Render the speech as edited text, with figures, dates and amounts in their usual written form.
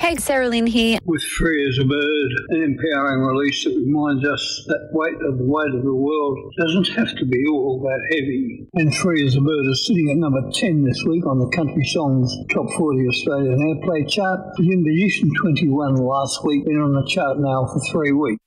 Hey, Sarah Lynn here. With Free as a Bird, an empowering release that reminds us that the weight of the world doesn't have to be all that heavy. And Free as a Bird is sitting at number 10 this week on the Country Songs Top 40 Australian Airplay chart. It was in position 21 last week, been on the chart now for 3 weeks.